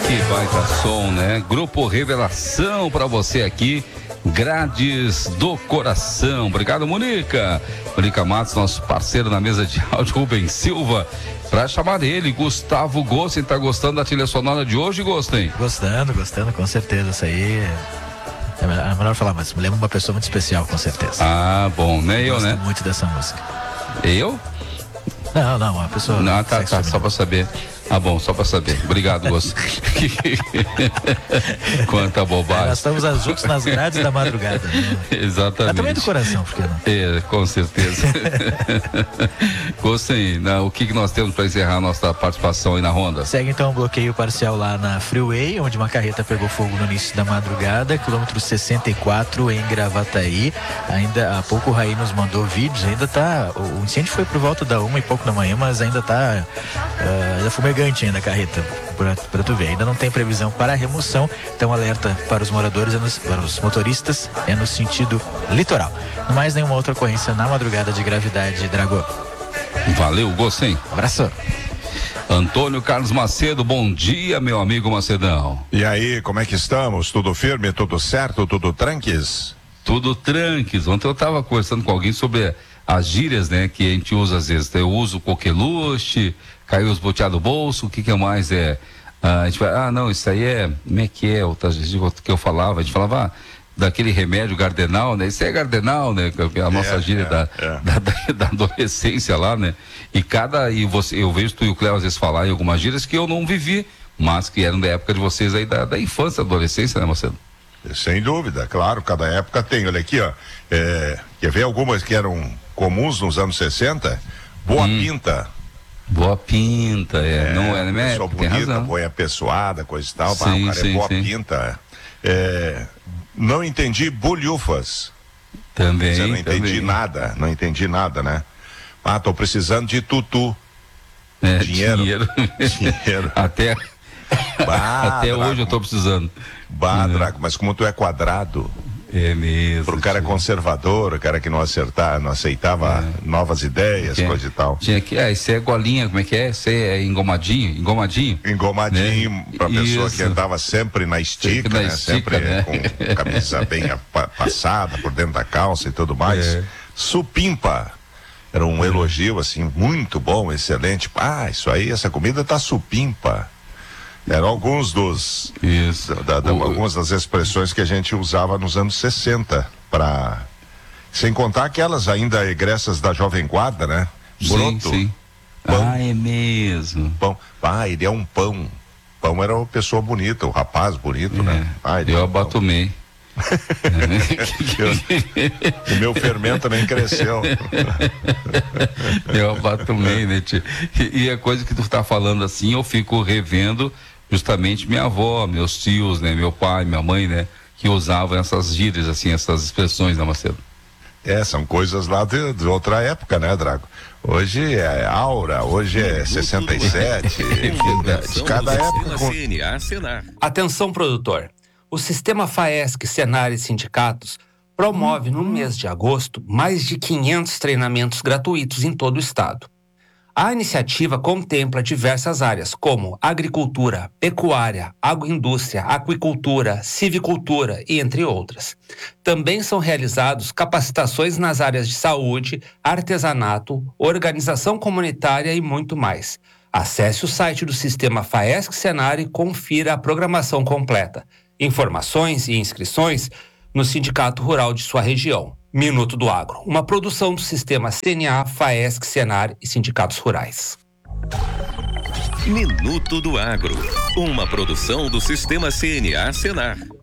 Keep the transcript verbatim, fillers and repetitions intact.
Que baita som, né? Grupo Revelação pra você aqui. Grades do Coração. Obrigado, Mônica. Mônica Matos, nosso parceiro na mesa de áudio, Rubens Silva. Pra chamar ele, Gustavo Gosten. Tá gostando da trilha sonora de hoje, Gosten? Gostando, gostando, com certeza. Isso aí é melhor, é melhor falar, mas me lembra uma pessoa muito especial, com certeza. Ah, bom, né? Eu, Gosto né? muito dessa música. Eu? Não, não, uma pessoa. Não, tá, tá, só pra saber. Ah, bom, só pra saber. Obrigado, Gosto. Quanta bobagem. É, nós estamos juntos nas grades da madrugada. Né? Exatamente. É também do coração, por que não? É, com certeza. Gosten, o que, que nós temos para encerrar a nossa participação aí na ronda? Segue então um bloqueio parcial lá na Freeway, onde uma carreta pegou fogo no início da madrugada, quilômetro sessenta e quatro em Gravataí. Ainda há pouco o Raí nos mandou vídeos, ainda tá. O incêndio foi por volta da uma e pouco da manhã, mas ainda tá. Uh, ainda fumegante ainda a carreta, pra, pra tu ver. Ainda não tem previsão para a remoção, então alerta para os moradores, é no, para os motoristas, é no sentido litoral. Não mais nenhuma outra ocorrência na madrugada de gravidade, Dragão. Valeu, Gosten. Abraço. Antônio Carlos Macedo, bom dia, meu amigo Macedão. E aí, como é que estamos? Tudo firme, tudo certo, tudo tranques? Tudo tranques. Ontem eu tava conversando com alguém sobre as gírias, né, que a gente usa às vezes. Eu uso coqueluche, caiu os boteados do bolso, o que que é mais? É, ah, a gente vai, ah, não, isso aí é, como é que é, outras vezes que eu falava, a gente falava, ah, daquele remédio Gardenal, né? Isso é Gardenal, né? A nossa é, gíria é, da, é. Da, da, da adolescência lá, né? E cada, e você, eu vejo tu e o Cléo às vezes falar em algumas gírias que eu não vivi, mas que eram da época de vocês aí, da, da infância, da adolescência, né, Marcelo? Sem dúvida, claro, cada época tem. Olha aqui, ó, é, quer ver algumas que eram comuns nos anos sessenta? Boa hum. pinta. Boa pinta, é, é não é, né? Pessoa bonita, boa apessoada, coisa e tal, sim, pá, o cara sim, é boa sim. pinta. É, não entendi bolhufas. Também, Você não entendi também. nada, não entendi nada, né? Ah, tô precisando de tutu. É, dinheiro. Dinheiro. dinheiro. Até, bah, até Draco, hoje eu tô precisando. Bah, é. Draco, mas como tu é quadrado. É mesmo. Pro cara tio. conservador, o cara que não acertar, não aceitava é. novas ideias, é. coisa e tal. Tinha que, é, isso é golinha, como é que é? Isso é engomadinho, engomadinho. Engomadinho, né? Pra pessoa Isso. que andava sempre na estica, sempre, na né? estica, sempre né? com camisa bem passada por dentro da calça e tudo mais. É. Supimpa. Era um é. elogio, assim, muito bom, excelente. Ah, isso aí, essa comida tá supimpa. Eram alguns dos Isso. Da, da, o, algumas das expressões que a gente usava nos anos sessenta, para sem contar aquelas ainda egressas da Jovem Guarda, né? Broto. Sim, sim. Pão, ah, é mesmo. Pão. Ah, ele é um pão. Pão era uma pessoa bonita, um rapaz bonito, é. né? Ah, eu abatumei. O meu fermento nem cresceu. Eu abatumei, né, tia? E, e a coisa que tu tá falando assim, eu fico revendo justamente minha avó, meus tios, né, meu pai, minha mãe, né, que usavam essas gírias, assim, essas expressões, né, Marcelo? É, são coisas lá de, de outra época, né, Drago? Hoje é Aura, hoje é sessenta e sete. De cada época. Com... Atenção, produtor. O sistema FAESC, Senar e sindicatos promove no mês de agosto mais de quinhentos treinamentos gratuitos em todo o estado. A iniciativa contempla diversas áreas como agricultura, pecuária, agroindústria, aquicultura, civicultura e entre outras. Também são realizados capacitações nas áreas de saúde, artesanato, organização comunitária e muito mais. Acesse o site do sistema FAESC Senar e confira a programação completa. Informações e inscrições no Sindicato Rural de sua região. Minuto do Agro, uma produção do sistema C N A, FAESC, Senar e Sindicatos Rurais. Minuto do Agro, uma produção do sistema C N A, Senar.